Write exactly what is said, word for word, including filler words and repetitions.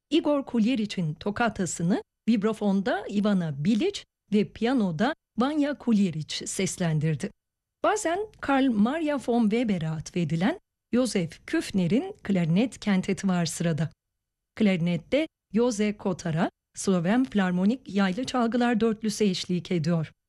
Igor Kulyerich'in Toccata'sını vibrafonda Ivana Bilic ve piyanoda Vanya Kulyerich seslendirdi. Bazen Karl Maria von Weber'e atfedilen Josef Küffner'in klarnet kenteti var sırada. Klarnette Jose Kotara, Sloven Filarmonik Yaylı Çalgılar Dörtlüsü eşlik ediyor.